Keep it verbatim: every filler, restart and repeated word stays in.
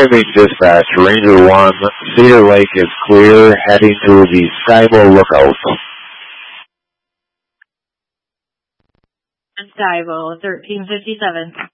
Wyoming Dispatch, Ranger one, Cedar Lake is clear, heading to the Skyville Lookout. Skyville, thirteen fifty-seven.